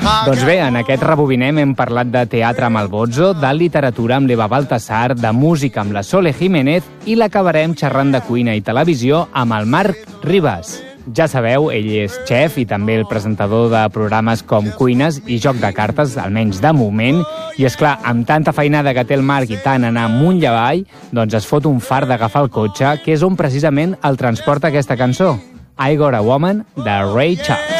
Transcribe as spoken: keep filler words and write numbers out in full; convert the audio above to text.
Doncs bé, en aquest Rebobinem hem parlat de teatre amb el Bozzo, de literatura amb l'Eva Baltasar, de música amb la Sole Jiménez i l'acabarem xerrant de cuina i televisió amb el Marc Ribas. Ja sabeu, ell és xef i també el presentador de programes com Cuines i Joc de Cartes, almenys de moment. I és clar, amb tanta feinada que té el Marc i tant anar amunt i avall, doncs es fot un fart d'agafar el cotxe, que és on precisament el transporta aquesta cançó, I Got a Woman, de Ray Charles.